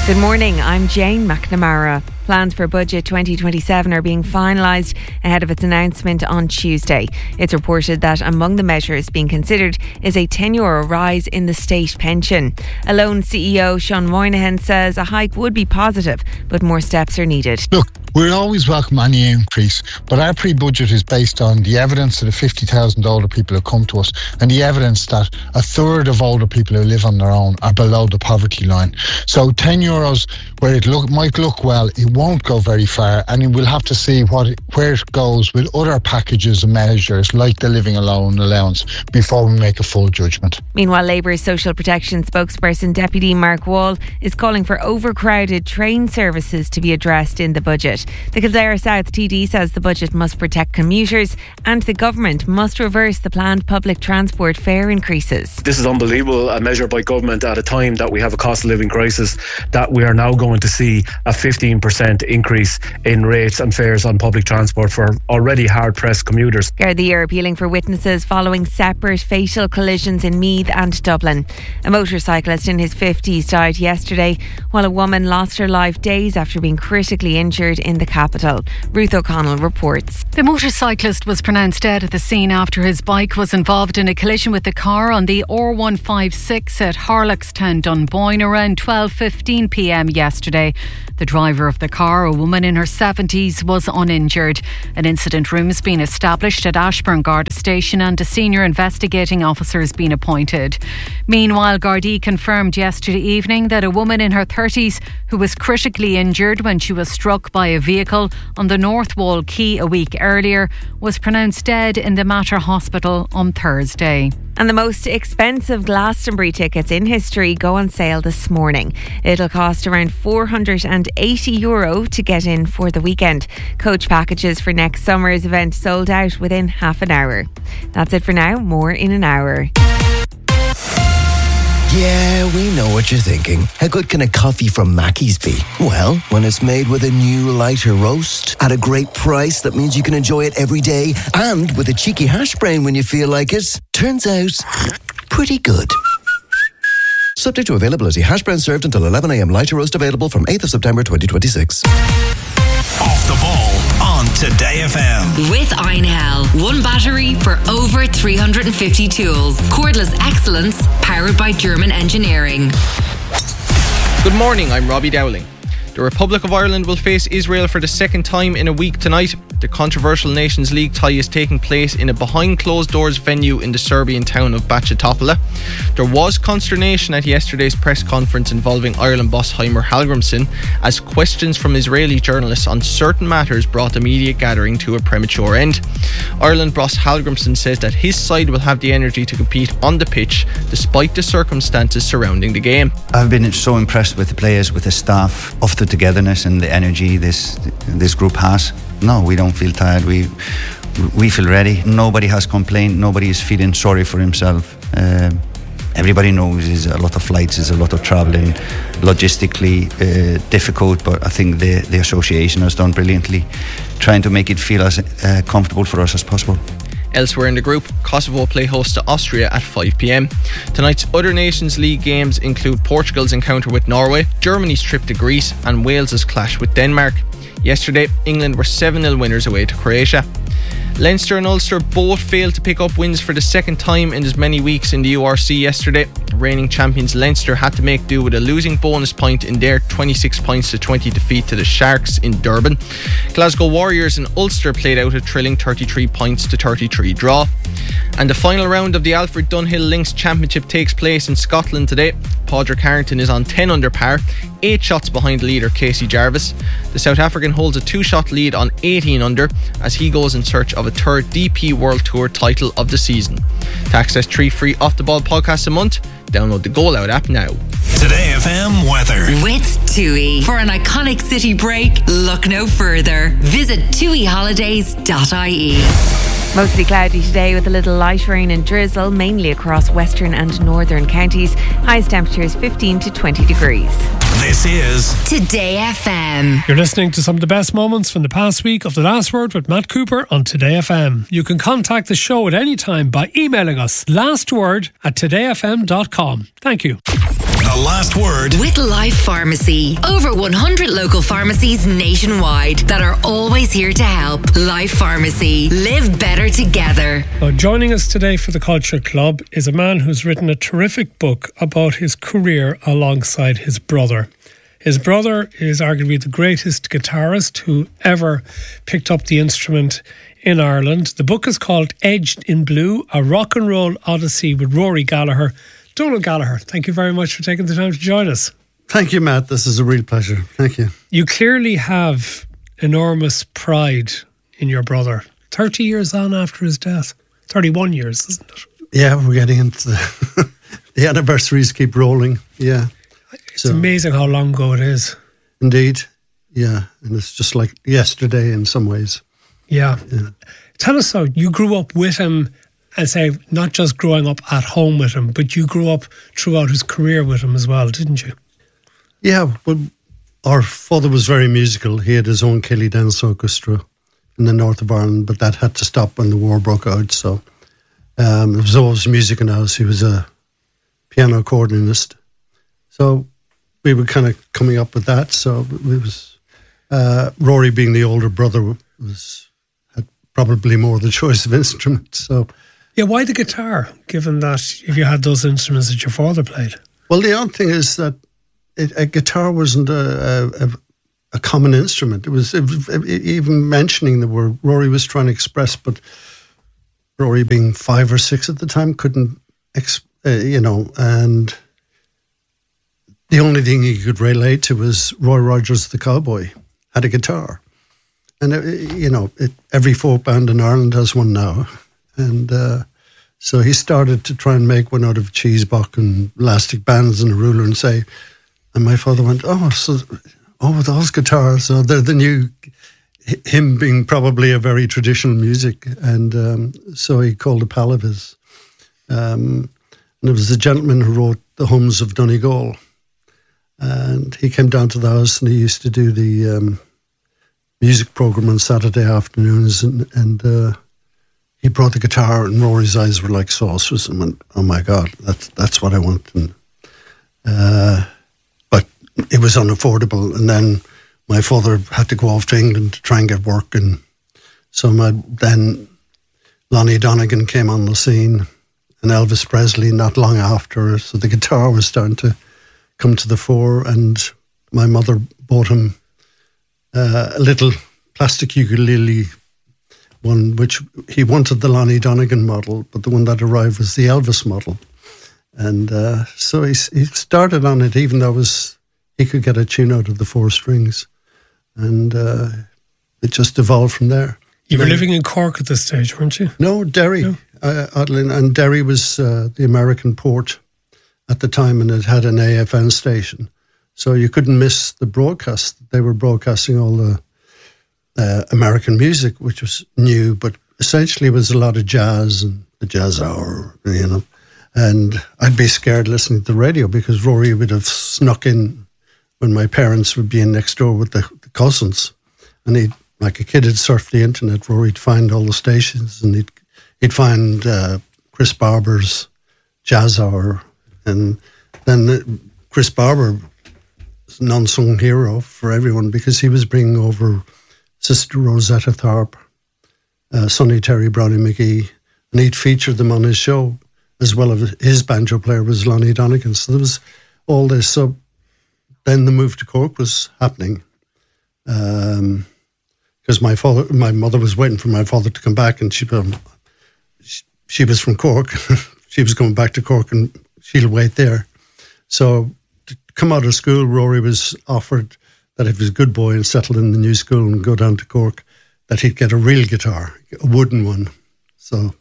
Good morning, I'm Jane McNamara. Plans for Budget 2027 are being finalised ahead of its announcement on Tuesday. It's reported that among the measures being considered is a €10 rise in the state pension. Alone CEO Sean Moynihan says a hike would be positive, but more steps are needed. Look, we'll always welcome any increase, but our pre-budget is based on the evidence that the 50,000 older people who come to us and the evidence that a third of older people who live on their own are below the poverty line. So €10, where it might look well, it won't go very far, and we'll have to see where it goes with other packages and measures like the living alone allowance before we make a full judgment. Meanwhile, Labour's social protection spokesperson Deputy Mark Wall is calling for overcrowded train services to be addressed in the budget. The Kildare South TD says the budget must protect commuters and the government must reverse the planned public transport fare increases. This is unbelievable, a measure by government at a time that we have a cost of living crisis, that we are now going to see a 15% increase in rates and fares on public transport for already hard-pressed commuters. Gardaí are appealing for witnesses following separate fatal collisions in Meath and Dublin. A motorcyclist in his 50s died yesterday, while a woman lost her life days after being critically injured in the capital. Ruth O'Connell reports. The motorcyclist was pronounced dead at the scene after his bike was involved in a collision with the car on the R156 at Harlockstown, Dunboyne, around 12:15pm yesterday. The driver of the car, a woman in her 70s, was uninjured. An incident room has been established at Ashbourne Garda Station and a senior investigating officer has been appointed. Meanwhile, Gardaí confirmed yesterday evening that a woman in her 30s who was critically injured when she was struck by a vehicle on the North Wall Quay a week earlier was pronounced dead in the Mater Hospital on Thursday. And the most expensive Glastonbury tickets in history go on sale this morning. It'll cost around €480 to get in for the weekend. Coach packages for next summer's event sold out within half an hour. That's it for now. More in an hour. Yeah, we know what you're thinking. How good can a coffee from Mackey's be? Well, when it's made with a new lighter roast at a great price that means you can enjoy it every day and with a cheeky hash brown when you feel like it, turns out pretty good. Subject to availability. Hash brown served until 11am. Lighter roast available from 8th of September 2026. Off the ball on Today FM. With Einhell. One battery for over 350 tools. Cordless excellence powered by German engineering. Good morning, I'm Robbie Dowling. The Republic of Ireland will face Israel for the second time in a week tonight. The controversial Nations League tie is taking place in a behind-closed-doors venue in the Serbian town of Bačka Topola. There was consternation at yesterday's press conference involving Ireland boss Heimir Hallgrímsson as questions from Israeli journalists on certain matters brought the media gathering to a premature end. Ireland boss Hallgrímsson says that his side will have the energy to compete on the pitch despite the circumstances surrounding the game. I've been so impressed with the players, with the staff, of the togetherness and the energy this group has. No, we don't feel tired. We feel ready. Nobody has complained. Nobody is feeling sorry for himself. Everybody knows there's a lot of flights, there's a lot of travelling, logistically difficult, but I think the association has done brilliantly, trying to make it feel as comfortable for us as possible. Elsewhere in the group, Kosovo play host to Austria at 5pm. Tonight's other Nations League games include Portugal's encounter with Norway, Germany's trip to Greece and Wales's clash with Denmark. Yesterday, England were 7-0 winners away to Croatia. Leinster and Ulster both failed to pick up wins for the second time in as many weeks in the URC yesterday. Reigning champions Leinster had to make do with a losing bonus point in their 26 points to 20 defeat to the Sharks in Durban. Glasgow Warriors and Ulster played out a thrilling 33 points to 33 draw. And the final round of the Alfred Dunhill Links Championship takes place in Scotland today. Padraig Harrington is on 10 under par, 8 shots behind leader Casey Jarvis. The South African holds a 2-shot lead on 18 under as he goes in search of a third DP World Tour title of the season. To access 3 free Off The Ball podcasts a month, download the Goal Out app now. Today FM weather. With TUI. For an iconic city break, look no further. Visit tuiholidays.ie. Mostly cloudy today with a little light rain and drizzle, mainly across western and northern counties. Highest temperatures 15 to 20 degrees. This is Today FM. You're listening to some of the best moments from the past week of The Last Word with Matt Cooper on Today FM. You can contact the show at any time by emailing us lastword@todayfm.com. Thank you. The The Last Word with Life Pharmacy. Over 100 local pharmacies nationwide that are always here to help. Life Pharmacy. Live better together. Joining us today for the Culture Club is a man who's written a terrific book about his career alongside his brother. His brother is arguably the greatest guitarist who ever picked up the instrument in Ireland. The book is called Edged in Blue, a rock and roll odyssey with Rory Gallagher. Donald Gallagher, thank you very much for taking the time to join us. Thank you, Matt. This is a real pleasure. Thank you. You clearly have enormous pride in your brother. 30 years on after his death. 31 years, isn't it? Yeah, we're getting into the anniversaries keep rolling. Yeah. It's amazing how long ago it is. Indeed. Yeah. And it's just like yesterday in some ways. Yeah. Tell us so. You grew up with him, and say not just growing up at home with him, but you grew up throughout his career with him as well, didn't you? Yeah. Well, our father was very musical. He had his own Kelly Dance Orchestra in the north of Ireland, but that had to stop when the war broke out. So there was always music in the house. He was a piano accordionist. So we were kind of coming up with that. So it was Rory, being the older brother, had probably more of the choice of instruments. So yeah, why the guitar, given that if you had those instruments that your father played? Well, the odd thing is that a guitar wasn't a common instrument. It was even mentioning the word Rory was trying to express, but Rory, being 5 or 6 at the time, couldn't, and the only thing he could relate to was Roy Rogers the Cowboy had a guitar. And, every folk band in Ireland has one now. And so he started to try and make one out of cheese buck and elastic bands and a ruler and say, and my father went, those guitars, so they're the new, him being probably a very traditional music. And so he called a pal of his. And it was the gentleman who wrote the hymns of Donegal. And he came down to the house and he used to do the music program on Saturday afternoons. And he brought the guitar and Rory's eyes were like saucers and went, oh my God, that's what I want. And, but it was unaffordable. And then my father had to go off to England to try and get work. And so then Lonnie Donegan came on the scene and Elvis Presley not long after. So the guitar was starting to come to the fore. And my mother bought him a little plastic ukulele, one which he wanted the Lonnie Donegan model, but the one that arrived was the Elvis model. And so he started on it, even though he could get a tune out of the 4 strings. And it just evolved from there. You were living in Cork at this stage, weren't you? No, Derry. And Derry was the American port at the time, and it had an AFN station. So you couldn't miss the broadcast. They were broadcasting all the American music, which was new, but essentially it was a lot of jazz and the jazz hour, And I'd be scared listening to the radio because Rory would have snuck in when my parents would be in next door with the cousins. And he'd, like a kid, had surfed the internet. Rory'd find all the stations and he'd find Chris Barber's Jazz Hour. And then Chris Barber was an unsung hero for everyone because he was bringing over Sister Rosetta Tharpe, Sonny Terry Brownie McGee, and he'd featured them on his show, as well as his banjo player was Lonnie Donegan. So there was all this. So then the move to Cork was happening, because my mother was waiting for my father to come back, and she was from Cork. She was going back to Cork, and she'll wait there. So to come out of school, Rory was offered that if he was a good boy and settled in the new school and go down to Cork, that he'd get a real guitar, a wooden one. So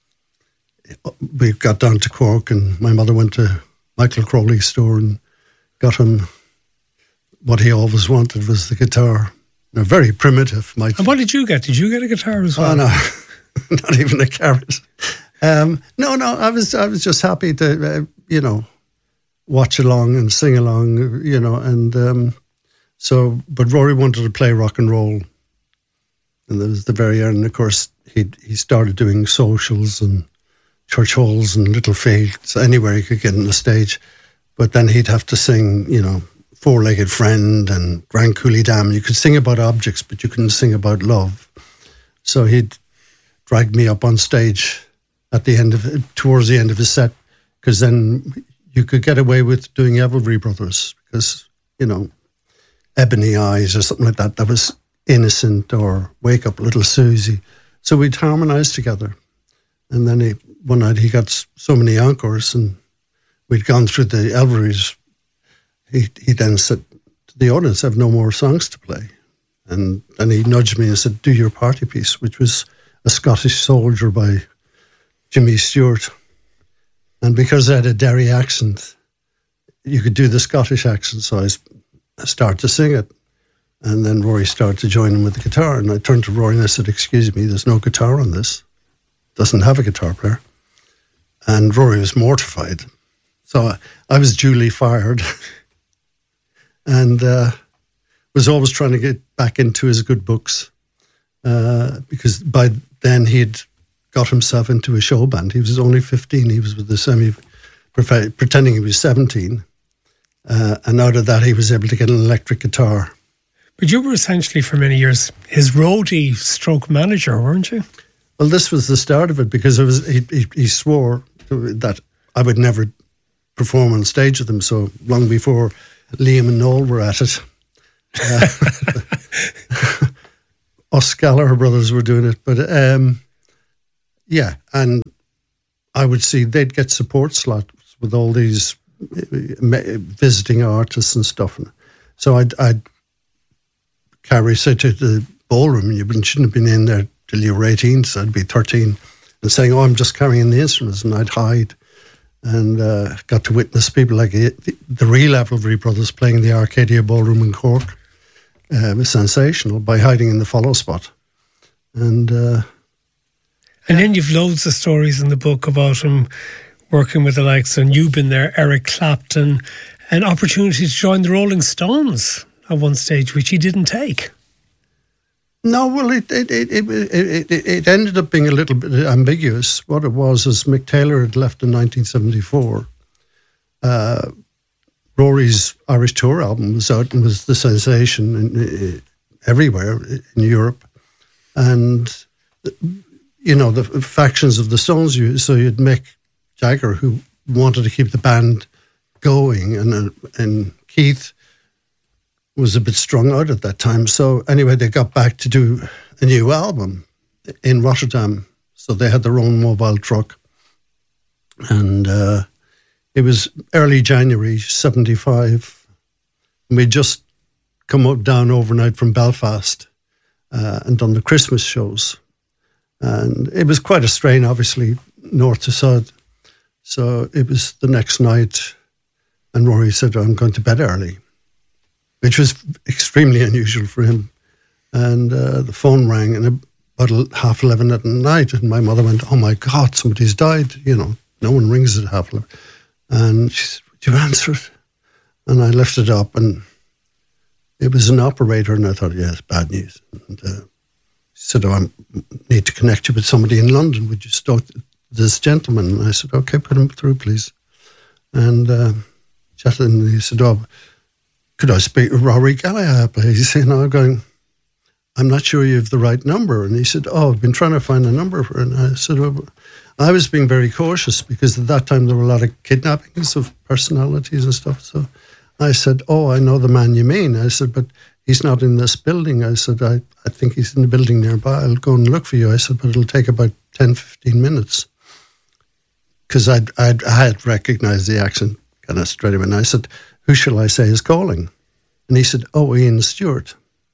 we got down to Cork and my mother went to Michael Crowley's store and got him what he always wanted, was the guitar. They're very primitive. And what did you get? Did you get a guitar as well? Oh, no, not even a carrot. No, I was just happy to, watch along and sing along, and but Rory wanted to play rock and roll. And there was the very end, of course, he started doing socials and church halls and little fields, anywhere he could get on the stage. But then he'd have to sing, Four-Legged Friend and Grand Coulee Dam. You could sing about objects, but you couldn't sing about love. So he'd drag me up on stage towards the end of his set, because then you could get away with doing Everly Brothers, because, Ebony Eyes or something like that was innocent, or Wake Up Little Susie. So we'd harmonise together. And then one night he got so many encores, and we'd gone through the Everlys. He then said to the audience, I have no more songs to play. And then he nudged me and said, do your party piece, which was A Scottish Soldier by Jimmy Stewart. And because I had a Derry accent, you could do the Scottish accent, so I started to sing it. And then Rory started to join in with the guitar. And I turned to Rory and I said, excuse me, there's no guitar on this. It doesn't have a guitar player. And Rory was mortified. So I was duly fired. And was always trying to get back into his good books, because by then he'd got himself into a show band. He was only 15. He was with the pretending he was 17. And out of that, he was able to get an electric guitar. But you were essentially, for many years, his roadie stroke manager, weren't you? Well, this was the start of it, because he swore that I would never perform on stage with him. So long before Liam and Noel were at it, us Gallagher brothers were doing it. But and I would see they'd get support slots with all these visiting artists and stuff. So I'd carry, say, to the ballroom. You shouldn't have been in there till you were 18, so I'd be 13, and saying, I'm just carrying the instruments, and I'd hide. And got to witness people like the real Everly Brothers playing in the Arcadia Ballroom in Cork. It was sensational, by hiding in the follow spot. And then you've loads of stories in the book about him working with the likes, and you've been there, Eric Clapton, an opportunity to join the Rolling Stones at one stage, which he didn't take. No, well, it ended up being a little bit ambiguous. What it was is Mick Taylor had left in 1974. Rory's Irish Tour album was out and was the sensation everywhere in Europe. And, the factions of the Stones, so you'd Mick Jagger, who wanted to keep the band going, and Keith was a bit strung out at that time. So anyway, they got back to do a new album in Rotterdam. So they had their own mobile truck. And it was early January 75. And we'd just come down overnight from Belfast and done the Christmas shows. And it was quite a strain, obviously, north to south. So it was the next night, and Rory said, I'm going to bed early, which was extremely unusual for him. And the phone rang, and about 11:30 at night, and my mother went, oh my God, somebody's died. No one rings at 11:30. And she said, would you answer it? And I lifted it up, and it was an operator, and I thought, it's bad news. And she said, I need to connect you with somebody in London. Would you talk to this gentleman? And I said, okay, put him through, please. And chatted, and he said, could I speak to Rory Gallagher, please? I'm going, I'm not sure you have the right number. And he said, I've been trying to find a number for her. And I said, I was being very cautious, because at that time there were a lot of kidnappings of personalities and stuff. So I said, I know the man you mean. I said, but he's not in this building. I said, I think he's in the building nearby. I'll go and look for you. I said, but it'll take about 10, 15 minutes. Because I had recognised the accent kind of straight away. And I said, who shall I say is calling? And he said, Ian Stewart.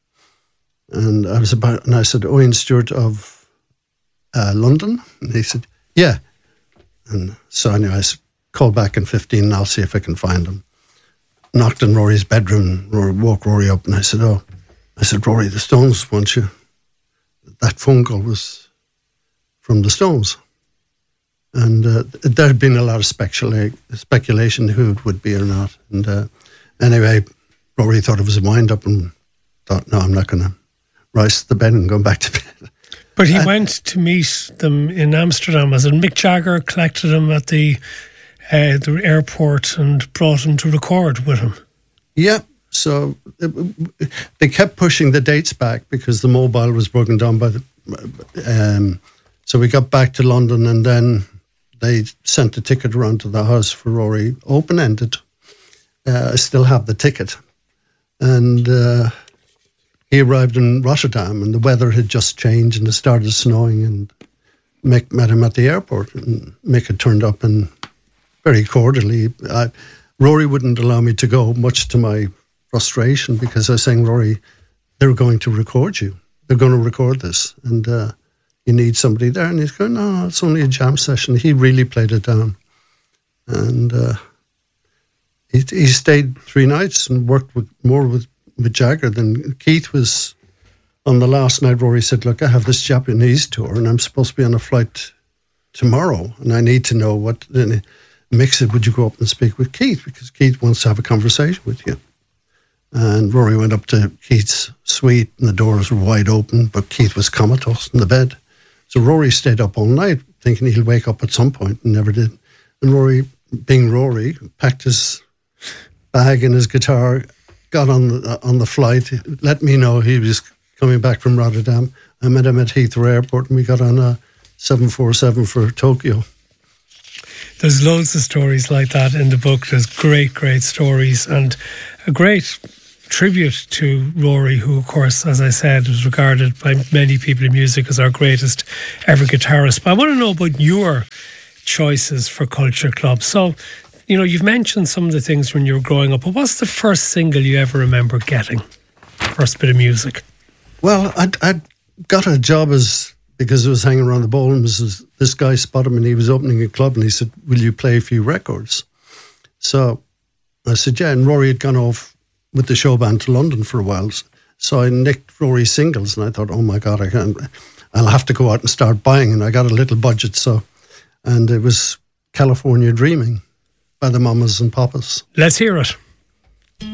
And I said, Ian Stewart of London? And he said, yeah. And so anyway, I said, call back in 15 and I'll see if I can find him. Knocked on Rory's bedroom, woke Rory up, and I said, Rory, the Stones want you. That phone call was from the Stones. And there had been a lot of speculation who it would be or not. And anyway, Rory thought it was a wind-up and thought, no, I'm not going to rise to the bed and go back to bed. But he went to meet them in Amsterdam. As in Mick Jagger collected him at the the airport and brought him to record with him. Yeah, so they kept pushing the dates back because the mobile was broken down by the... so we got back to London, and then they sent a ticket around to the house for Rory, open-ended. I still have the ticket. And he arrived in Rotterdam, and the weather had just changed, and it started snowing, and Mick met him at the airport, and Mick had turned up, and very cordially. Rory wouldn't allow me to go, much to my frustration, because I was saying, Rory, they're going to record you. They're going to record this, and you need somebody there. And he's going, no, it's only a jam session. He really played it down. And he stayed 3 nights and worked more with Jagger than Keith was. On the last night, Rory said, look, I have this Japanese tour, and I'm supposed to be on a flight tomorrow, and I need to know what... Mick said, would you go up and speak with Keith? Because Keith wants to have a conversation with you. And Rory went up to Keith's suite, and the doors were wide open, but Keith was comatose in the bed. So Rory stayed up all night, thinking he'll wake up at some point, and never did. And Rory, being Rory, packed his bag and his guitar, got on the flight, let me know he was coming back from Rotterdam. I met him at Heathrow Airport, and we got on a 747 for Tokyo. There's loads of stories like that in the book. There's great, great stories, and a great tribute to Rory, who, of course, as I said, was regarded by many people in music as our greatest ever guitarist. But I want to know about your choices for Culture Club. So, you know, you've mentioned some of the things when you were growing up, but what's the first single you ever remember getting? First bit of music? Well, I got a job because I was hanging around the bowl, and this guy spotted him, and he was opening a club, and he said, will you play a few records? So I said, yeah, and Rory had gone off with the show band to London for a while. So I nicked Rory's singles, and I thought, oh my God, I'll have to go out and start buying, and I got a little budget, and it was California Dreaming by the Mamas and Papas. Let's hear it.